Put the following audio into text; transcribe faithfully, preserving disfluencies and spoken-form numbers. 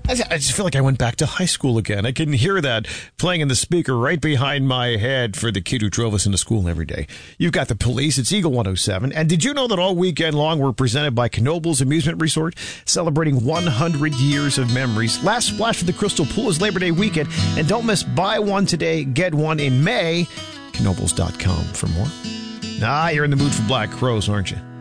I just feel like I went back to high school again. I can hear that playing in the speaker right behind my head for the kid who drove us into school every day. You've got the Police. It's Eagle one oh seven. And did you know that all weekend long we're presented by Knoebels Amusement Resort, celebrating one hundred years of memories. Last splash for the Crystal Pool is Labor Day weekend. And don't miss buy one today, get one in May. Knoebels dot com for more. Ah, you're in the mood for Black Crowes, aren't you?